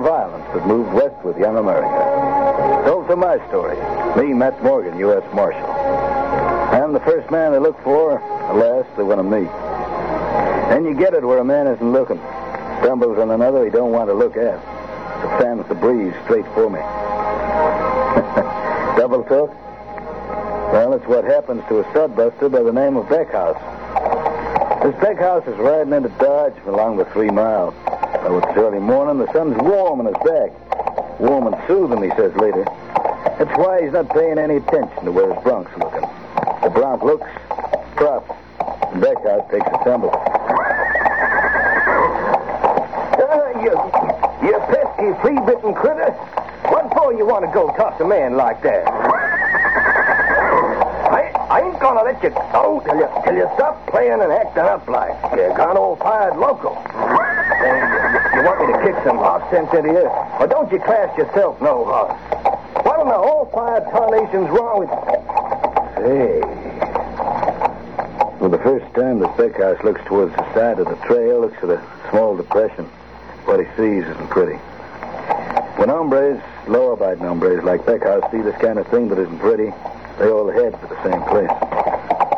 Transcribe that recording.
violence that moved west with young America. So for my story, me, Matt Morgan, U.S. Marshal. I'm the first man they look for, alas, they want to meet. Then you get it where a man isn't looking. Stumbles on another he don't want to look at. It fans the breeze straight for me. Double talk? Well, it's what happens to a studbuster by the name of Beckhouse. This Beckhouse is riding into Dodge along the 3 Mile. Oh, it's early morning. The sun's warm on his back. Warm and soothing, he says later. That's why he's not paying any attention to where his bronc's looking. The bronc looks, props, and Beckhouse takes a tumble. You pesky, flea-bitten critter. What for you want to go toss a man like that? I ain't gonna let you go till you stop playing and acting up like you're gone old-fired loco. You want me to kick some horse sense into you? Or don't you class yourself no horse? What in the whole fired tarnation's wrong with... Say... For the first time, the Beckhouse looks towards the side of the trail, looks at a small depression. What he sees isn't pretty. When hombres, law-abiding hombres like Beckhouse see this kind of thing that isn't pretty, they all head for the same place.